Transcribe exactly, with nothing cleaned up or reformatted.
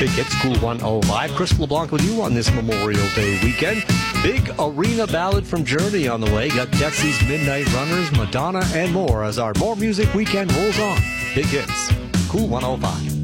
Big Hits, Cool one oh five. Chris LeBlanc with you on this Memorial Day weekend. Big arena ballad from Journey on the way. Got Dexy's Midnight Runners, Madonna, and more as our More Music weekend rolls on. Big Hits, Cool one oh five.